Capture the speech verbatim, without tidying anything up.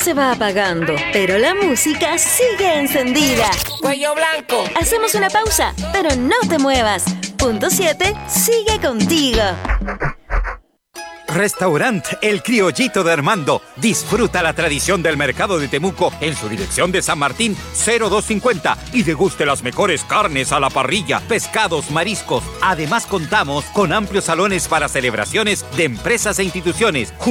se va apagando, pero la música sigue encendida. Cuello blanco. Hacemos una pausa, pero no te muevas. Punto siete sigue contigo. Restaurant El Criollito de Armando. Disfruta la tradición del mercado de Temuco en su dirección de San Martín cero dos cincuenta y deguste las mejores carnes a la parrilla, pescados, mariscos. Además contamos con amplios salones para celebraciones de empresas e instituciones.